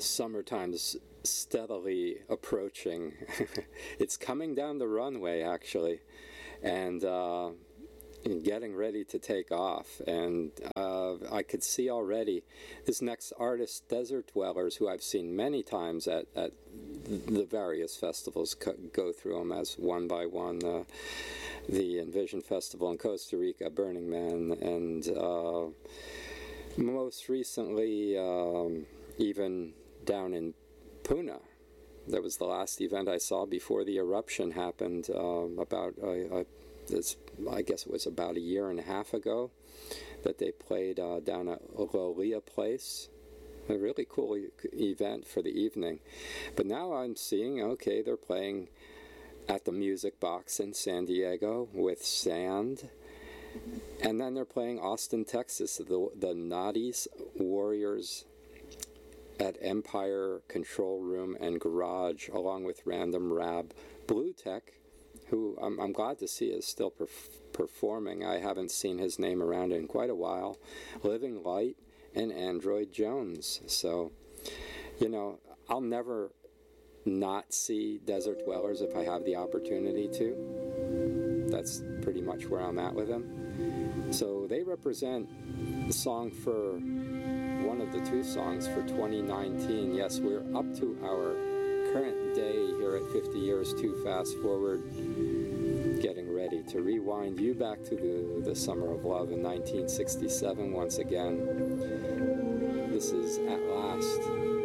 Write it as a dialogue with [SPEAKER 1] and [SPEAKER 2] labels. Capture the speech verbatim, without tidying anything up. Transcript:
[SPEAKER 1] summertime's steadily approaching. It's coming down the runway, actually, and uh, getting ready to take off. And uh, I could see already this next artist, Desert Dwellers, who I've seen many times at, at the various festivals, go through them as one by one. Uh, the Envision Festival in Costa Rica, Burning Man, and uh, most recently um, even down in Pune. That was the last event I saw before the eruption happened, um, about uh, uh, this, I guess it was about a year and a half ago, that they played uh, down at Lolia Place. A really cool e- event for the evening. But now I'm seeing, okay, they're playing at the Music Box in San Diego with Sand. And then they're playing Austin, Texas, the, the Naughties Warriors at Empire Control Room and Garage, along with Random Rab. Blue Tech, who I'm, I'm glad to see is still perf- performing. I haven't seen his name around in quite a while. Living Light and Android Jones. So, you know, I'll never not see Desert Dwellers if I have the opportunity to. That's pretty much where I'm at with them. So they represent the song for one of the two songs for twenty nineteen. Yes, we're up to our current day here at fifty years Too Fast Forward, getting ready to rewind you back to the, the Summer of Love in nineteen sixty-seven once again. This is At Last.